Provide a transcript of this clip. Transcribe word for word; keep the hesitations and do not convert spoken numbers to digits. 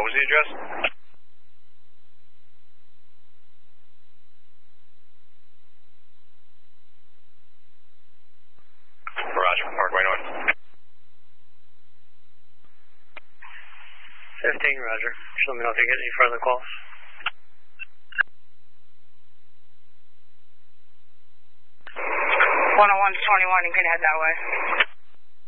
was the address? Roger, Parkway North. fifteen, Roger. Just let me know if you get any further calls. one oh one twenty-one, you can head that way.